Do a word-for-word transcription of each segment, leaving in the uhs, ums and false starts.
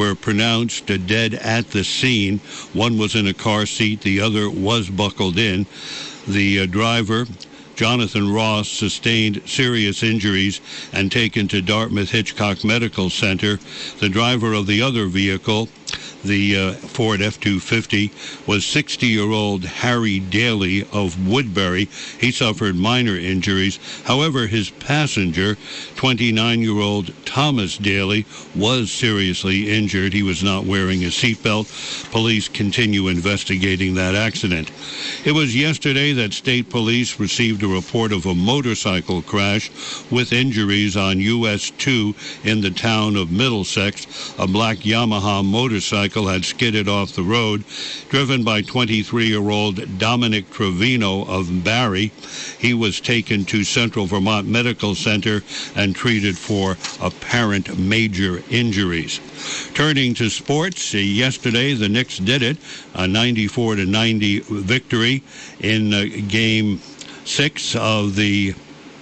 were pronounced dead at the scene. One was in a car seat. The other was buckled in. The uh, driver, Jonathan Ross, sustained serious injuries and taken to Dartmouth Hitchcock Medical Center. The driver of the other vehicle, the uh, Ford F two fifty, was sixty-year-old Harry Daly of Woodbury. He suffered minor injuries. However, his passenger, twenty-nine-year-old Thomas Daly, was seriously injured. He was not wearing a seatbelt. Police continue investigating that accident. It was yesterday that state police received a report of a motorcycle crash with injuries on U S two in the town of Middlesex. A black Yamaha motorcycle had skidded off the road, driven by twenty-three-year-old Dominic Trevino of Barry. He was taken to Central Vermont Medical Center and treated for apparent major injuries. Turning to sports, yesterday the Knicks did it, a ninety-four to ninety victory in uh, Game Six of the.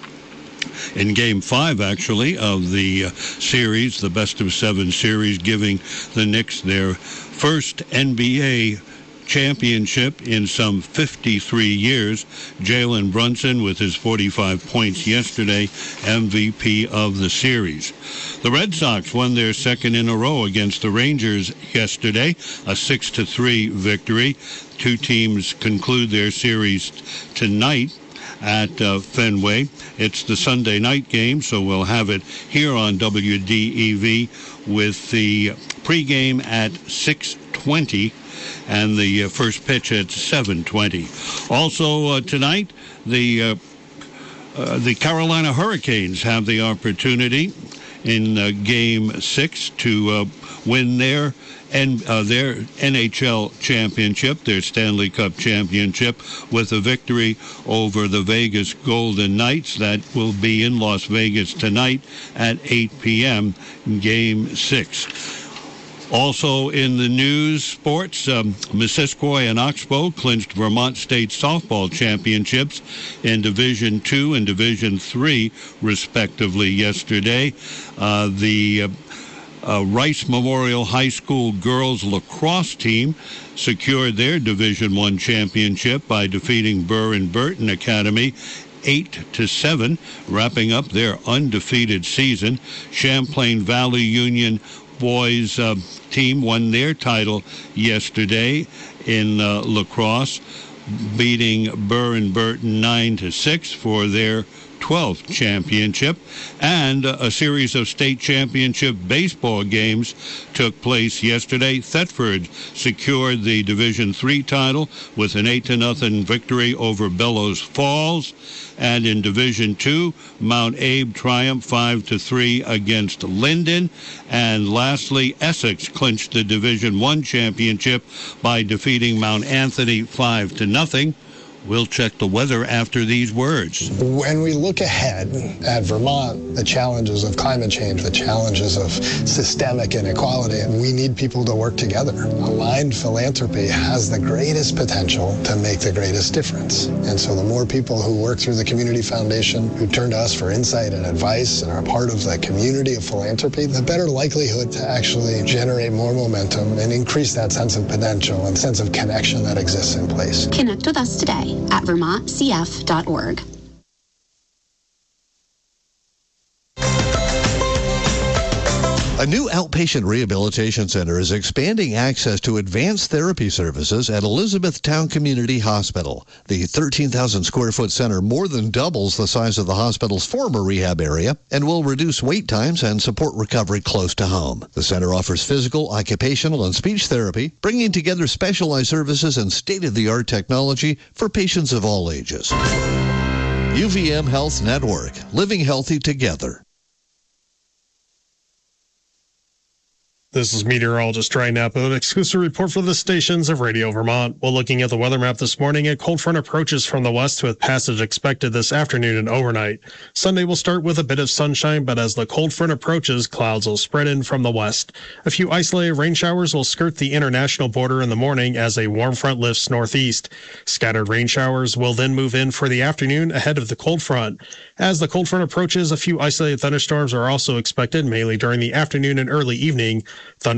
In Game five, actually, of the uh, series, the best-of-seven series, giving the Knicks their first N B A championship in some fifty-three years. Jalen Brunson, with his forty-five points yesterday, M V P of the series. The Red Sox won their second in a row against the Rangers yesterday, a six to three victory. Two teams conclude their series tonight at uh, Fenway. It's the Sunday night game, so we'll have it here on W D E V with the pregame at six twenty and the uh, first pitch at seven twenty. Also uh, tonight, the uh, uh, the Carolina Hurricanes have the opportunity in uh, Game six to uh, win their and uh, their N H L championship, their Stanley Cup championship, with a victory over the Vegas Golden Knights. That will be in Las Vegas tonight at eight p.m. Game six. Also in the news, sports, um, Missisquoi and Oxbow clinched Vermont State softball championships in Division two and Division three, respectively, yesterday. Uh, the... Uh, Uh, Rice Memorial High School girls lacrosse team secured their Division One championship by defeating Burr and Burton Academy eight to seven, wrapping up their undefeated season. Champlain Valley Union boys uh, team won their title yesterday in uh, lacrosse, beating Burr and Burton nine to six for their twelfth championship. And a series of state championship baseball games took place yesterday. Thetford secured the Division three title with an eight to nothing victory over Bellows Falls. And in Division two, Mount Abe triumphed five to three against Linden. And lastly, Essex clinched the Division one championship by defeating Mount Anthony five to nothing. We'll check the weather after these words. When we look ahead at Vermont, the challenges of climate change, the challenges of systemic inequality, we need people to work together. Aligned philanthropy has the greatest potential to make the greatest difference. And so the more people who work through the Community Foundation, who turn to us for insight and advice and are part of the community of philanthropy, the better likelihood to actually generate more momentum and increase that sense of potential and sense of connection that exists in place. Connect with us today at vermont c f dot org. A new outpatient rehabilitation center is expanding access to advanced therapy services at Elizabethtown Community Hospital. The thirteen thousand square foot center more than doubles the size of the hospital's former rehab area and will reduce wait times and support recovery close to home. The center offers physical, occupational, and speech therapy, bringing together specialized services and state-of-the-art technology for patients of all ages. U V M Health Network, living healthy together. This is meteorologist Ryan Napa with an exclusive report for the stations of Radio Vermont. Well, looking at the weather map this morning, a cold front approaches from the west with passage expected this afternoon and overnight. Sunday will start with a bit of sunshine, but as the cold front approaches, clouds will spread in from the west. A few isolated rain showers will skirt the international border in the morning as a warm front lifts northeast. Scattered rain showers will then move in for the afternoon ahead of the cold front. As the cold front approaches, a few isolated thunderstorms are also expected, mainly during the afternoon and early evening. Thunder